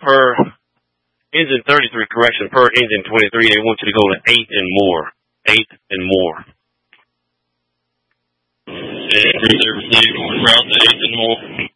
per engine 33, correction, per engine 23, they want you to go to 8 and more. 8 and more. And they received route to 8 and more.